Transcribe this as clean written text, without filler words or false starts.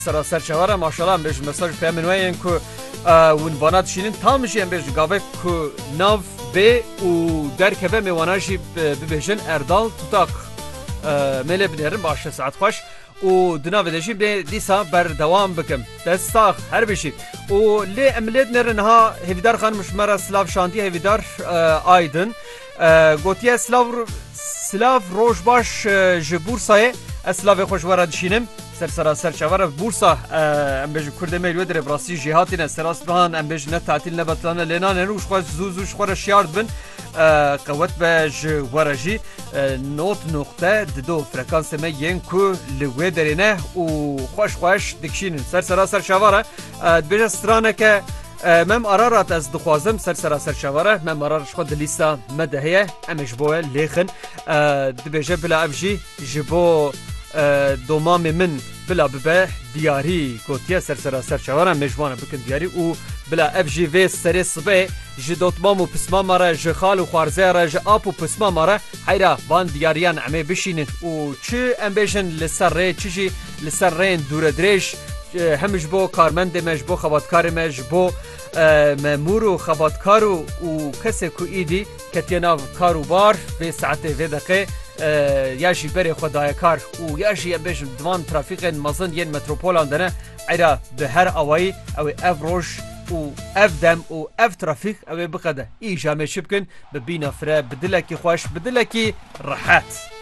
سراسر چواره ماشاءالله ام بیش مساج پیام نوین کو ون بانات شینن تام جی ام بیش گاوه کو ناو به و درکبه میواناجی ببیشن اردال توتاق مله بنرم باشه ساعت خوش و دنا بدشی به دیسا بر دوام بکم دستاخ هر بشی و لی عملیت نرنها هیدار خان مشمره سلاف شانتی هیدار آیدن گوتیه سلاف روش باش جبورسای اسلاف خوشواره دشینم سراسر چواره بورسا ام بیش کرده میلیو در براسی جهاتین سراس بهان ام بیش نه تعطیل نه بطلانه لنا نه روش خواست زوزوش خوره شیارد بن قوت بیش ورجی نوت نقطه دو فرکانس ما ین کو لوی درینه و خوش دکشین سراسر چواره بیش استرانه که مم قرارات از دخوازم سراسر چواره مم قرارش خود لیستا مدهیه امش بوه لیخن دبیجه بلا افجی جبو دومام من بلا ببه دیاری گوتیه سراسر چواره مجوانه بکن دیاری و بلا اف جی وی سری صبح جی دوتمام و پسما ماره جی خال و خوارزه را جی آپ و پسما ماره حیرا وان دیاریان عمه بشینن و چه ام بیشن لسر ری چه جی لسر رین دور دریش همش بو کارمند مش بو خباتکار مش بو مامور و خباتکار و کسی کو ایدی کتینا کاروبار به ساعت و دقیقه یاشی بری خدای کار و یاشی بیش دوان ترافیق مزن ین متروپولان دنه ایرا به هر اوایی او افروش و اف دم و اف ترافیق او بقده ای جامعه شبکن ببینا فره بدلکی خوش بدلکی راحت